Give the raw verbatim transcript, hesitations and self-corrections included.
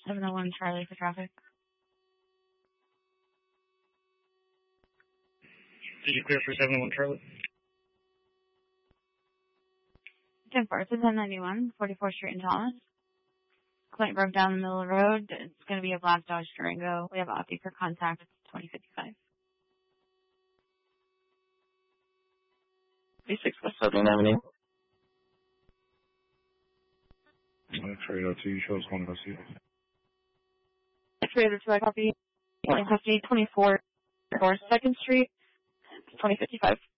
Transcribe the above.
seven oh one Charlie for traffic. Did you clear for seven oh one Charlie? ten four, it's a ten ninety-one, forty-fourth Street in Thomas. Client broke down in the middle of the road. It's going to be a black Dodge Durango. We have Opti for contact. It's twenty fifty-five. B six West Southern Avenue. X-ray oh two, shows one oh two. X-ray oh two, I copy. twenty fifty, twenty-four, second Street, twenty fifty-five.